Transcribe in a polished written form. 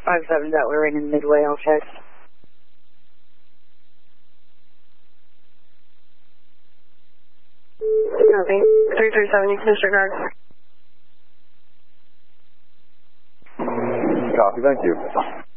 57 that we're in Midway, I'll check. Copy. 337, you can disregard. Copy, thank you.